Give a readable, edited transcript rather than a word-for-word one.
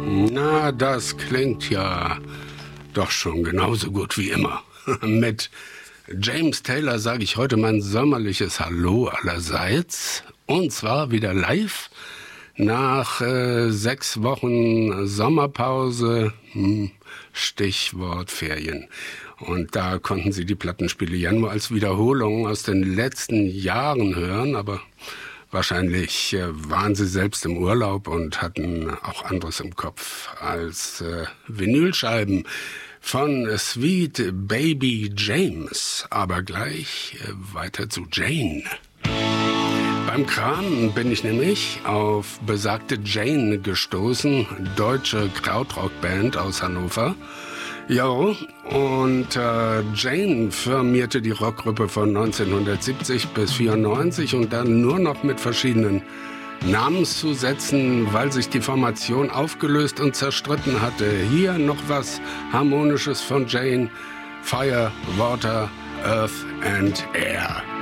Na, das klingt ja doch schon genauso gut wie immer. Mit James Taylor sage ich heute mein sommerliches Hallo allerseits. Und zwar wieder live nach 6 Wochen Sommerpause, Stichwort Ferien. Und da konnten Sie die Plattenspiele ja nur als Wiederholung aus den letzten Jahren hören, aber wahrscheinlich waren Sie selbst im Urlaub und hatten auch anderes im Kopf als Vinylscheiben von Sweet Baby James. Aber gleich weiter zu Jane. Beim Kram bin ich nämlich auf besagte Jane gestoßen, deutsche Krautrockband aus Hannover. Jo, und Jane firmierte die Rockgruppe von 1970 bis 94 und dann nur noch mit verschiedenen Namenszusätzen, weil sich die Formation aufgelöst und zerstritten hatte. Hier noch was Harmonisches von Jane: Fire, Water, Earth and Air.